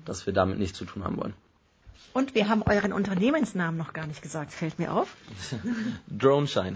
dass wir damit nichts zu tun haben wollen. Und wir haben euren Unternehmensnamen noch gar nicht gesagt, fällt mir auf. Droneshine.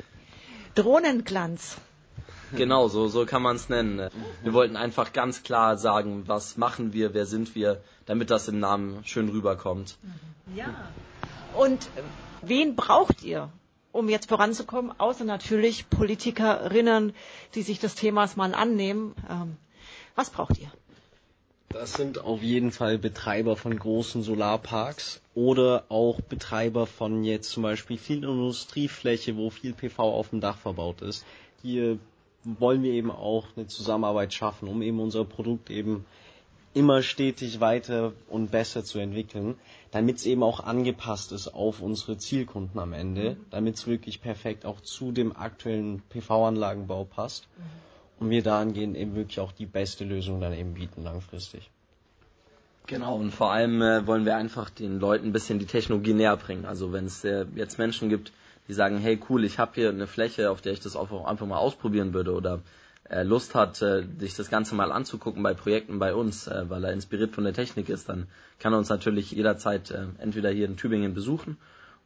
Drohnenglanz. Genau, so kann man es nennen. Wir wollten einfach ganz klar sagen, was machen wir, wer sind wir, damit das im Namen schön rüberkommt. Ja. Und wen braucht ihr, um jetzt voranzukommen, außer natürlich Politikerinnen, die sich des Themas mal annehmen? Was braucht ihr? Das sind auf jeden Fall Betreiber von großen Solarparks oder auch Betreiber von jetzt zum Beispiel viel Industriefläche, wo viel PV auf dem Dach verbaut ist. Hier wollen wir eben auch eine Zusammenarbeit schaffen, um eben unser Produkt eben immer stetig weiter und besser zu entwickeln, damit es eben auch angepasst ist auf unsere Zielkunden am Ende, damit es wirklich perfekt auch zu dem aktuellen PV-Anlagenbau passt. Und wir dahingehend eben wirklich auch die beste Lösung dann eben bieten langfristig. Genau, und vor allem wollen wir einfach den Leuten ein bisschen die Technologie näher bringen. Also wenn es jetzt Menschen gibt, die sagen, hey cool, ich habe hier eine Fläche, auf der ich das auch einfach mal ausprobieren würde oder Lust hat, sich das Ganze mal anzugucken bei Projekten bei uns, weil er inspiriert von der Technik ist, dann kann er uns natürlich jederzeit entweder hier in Tübingen besuchen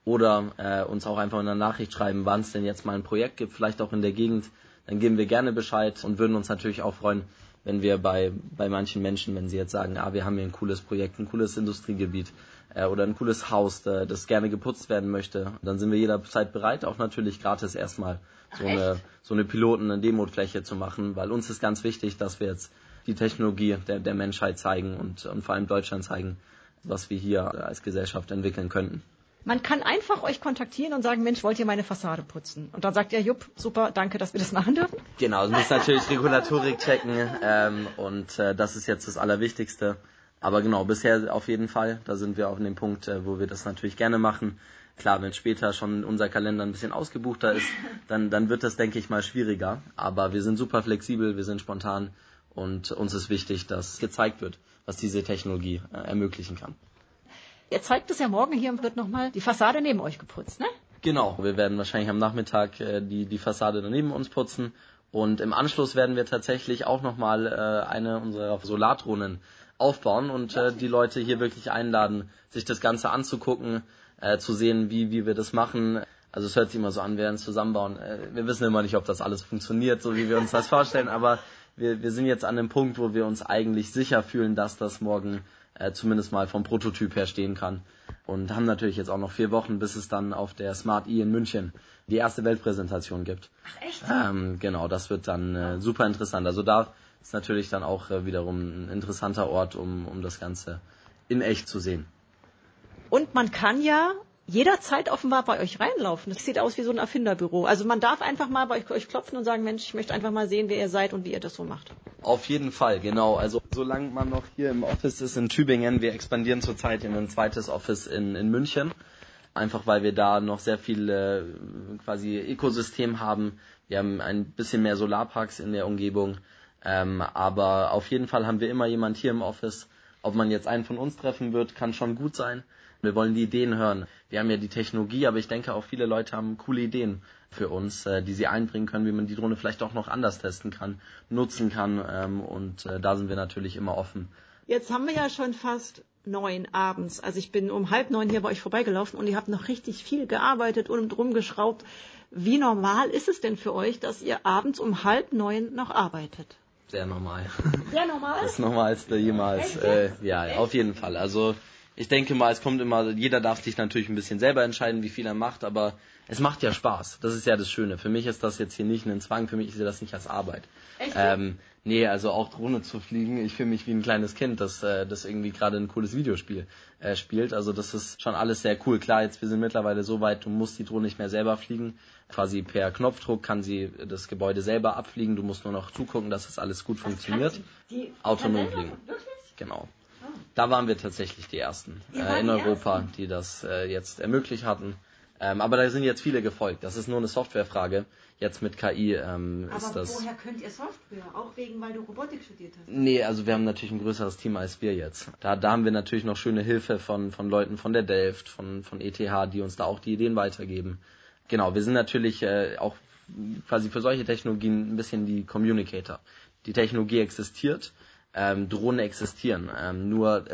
oder uns auch einfach in einer Nachricht schreiben, wann es denn jetzt mal ein Projekt gibt, vielleicht auch in der Gegend. Dann geben wir gerne Bescheid und würden uns natürlich auch freuen, wenn wir bei manchen Menschen, wenn sie jetzt sagen, wir haben hier ein cooles Projekt, ein cooles Industriegebiet oder ein cooles Haus, das gerne geputzt werden möchte, dann sind wir jederzeit bereit, auch natürlich gratis erstmal so eine Piloten-, eine Demofläche zu machen, weil uns ist ganz wichtig, dass wir jetzt die Technologie der Menschheit zeigen und vor allem Deutschland zeigen, was wir hier als Gesellschaft entwickeln könnten. Man kann einfach euch kontaktieren und sagen, Mensch, wollt ihr meine Fassade putzen? Und dann sagt ihr, Jupp, super, danke, dass wir das machen dürfen. Genau, du musst natürlich Regulatorik checken und das ist jetzt das Allerwichtigste. Aber genau, bisher auf jeden Fall, da sind wir auf dem Punkt, wo wir das natürlich gerne machen. Klar, wenn später schon unser Kalender ein bisschen ausgebuchter ist, dann wird das, denke ich mal, schwieriger. Aber wir sind super flexibel, wir sind spontan und uns ist wichtig, dass gezeigt wird, was diese Technologie ermöglichen kann. Ihr zeigt es ja morgen, hier wird nochmal die Fassade neben euch geputzt, ne? Genau, wir werden wahrscheinlich am Nachmittag die Fassade daneben uns putzen und im Anschluss werden wir tatsächlich auch nochmal eine unserer Solardrohnen aufbauen und die Leute hier wirklich einladen, sich das Ganze anzugucken, zu sehen, wie wir das machen. Also es hört sich immer so an, wir werden es zusammenbauen. Wir wissen immer nicht, ob das alles funktioniert, so wie wir uns das vorstellen, aber wir sind jetzt an dem Punkt, wo wir uns eigentlich sicher fühlen, dass das morgen zumindest mal vom Prototyp her stehen kann. Und haben natürlich jetzt auch noch 4 Wochen, bis es dann auf der Smart E in München die erste Weltpräsentation gibt. Ach echt? Genau, das wird dann super interessant. Also da ist natürlich dann auch wiederum ein interessanter Ort, um das Ganze in echt zu sehen. Und man kann ja jederzeit offenbar bei euch reinlaufen. Das sieht aus wie so ein Erfinderbüro. Also man darf einfach mal bei euch klopfen und sagen, Mensch, ich möchte einfach mal sehen, wer ihr seid und wie ihr das so macht. Auf jeden Fall, genau. Also solange man noch hier im Office ist in Tübingen, wir expandieren zurzeit in ein zweites Office in München. Einfach weil wir da noch sehr viel quasi Ökosystem haben. Wir haben ein bisschen mehr Solarparks in der Umgebung. Aber auf jeden Fall haben wir immer jemand hier im Office. Ob man jetzt einen von uns treffen wird, kann schon gut sein. Wir wollen die Ideen hören. Wir haben ja die Technologie, aber ich denke auch viele Leute haben coole Ideen für uns, die sie einbringen können, wie man die Drohne vielleicht auch noch anders testen kann, nutzen kann. Und da sind wir natürlich immer offen. Jetzt haben wir ja schon fast 9 abends. Also ich bin um 8:30 hier bei euch vorbeigelaufen und ihr habt noch richtig viel gearbeitet und rumgeschraubt. Wie normal ist es denn für euch, dass ihr abends um 8:30 noch arbeitet? Sehr normal. Sehr normal? Das Normalste jemals. Ja, auf jeden Fall. Also ich denke mal, es kommt immer, jeder darf sich natürlich ein bisschen selber entscheiden, wie viel er macht, aber es macht ja Spaß. Das ist ja das Schöne. Für mich ist das jetzt hier nicht ein Zwang, für mich ist das nicht als Arbeit. Echt? Nee, also auch Drohne zu fliegen, ich fühle mich wie ein kleines Kind, das irgendwie gerade ein cooles Videospiel spielt. Also das ist schon alles sehr cool. Klar, jetzt wir sind mittlerweile so weit, du musst die Drohne nicht mehr selber fliegen. Quasi per Knopfdruck kann sie das Gebäude selber abfliegen. Du musst nur noch zugucken, dass das alles gut funktioniert. Autonom fliegen. Wirklich? Genau. Da waren wir tatsächlich die Ersten in Europa, die das jetzt ermöglicht hatten. Aber da sind jetzt viele gefolgt. Das ist nur eine Softwarefrage. Jetzt mit KI ist das... Aber woher könnt ihr Software? Auch weil du Robotik studiert hast? Nee, also wir haben natürlich ein größeres Team als wir jetzt. Da haben wir natürlich noch schöne Hilfe von Leuten von der Delft, von ETH, die uns da auch die Ideen weitergeben. Genau, wir sind natürlich auch quasi für solche Technologien ein bisschen die Communicator. Die Technologie existiert, Drohnen existieren. Nur